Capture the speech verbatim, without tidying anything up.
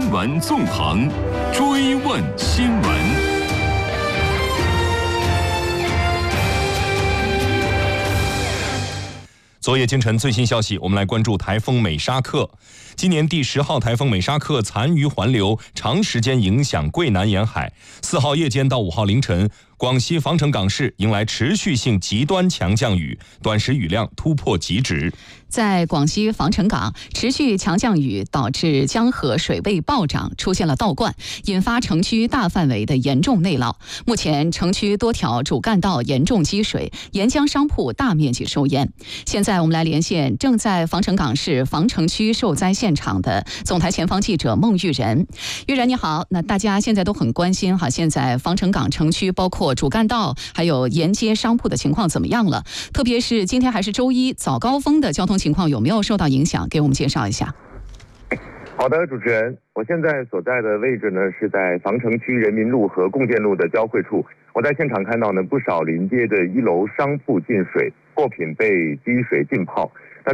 新闻纵横，追问新闻。 昨夜今晨最新消息，我们来关注台风美沙克。今年第十号台风美沙克残余环流长时间影响桂南沿海，四号夜间到五号凌晨，广西防城港市迎来持续性极端强降雨，短时雨量突破极值。 在广西防城港，持续强降雨导致江河水位暴涨，出现了倒灌，引发城区大范围的严重内涝。目前城区多条主干道严重积水，沿江商铺大面积收淹。现在我们来连线正在防城港市防城区受灾现场的总台前方记者孟玉仁。玉仁你好，那大家现在都很关心哈，现在防城港城区包括主干道还有沿街商铺的情况怎么样了？特别是今天还是周一，早高峰的交通情况有没有受到影响？给我们介绍一下。 好的，主持人，我现在所在的位置呢是在防城区人民路和共建路的交汇处。我在现场看到呢，不少临街的一楼商铺进水，货品被积水浸泡。那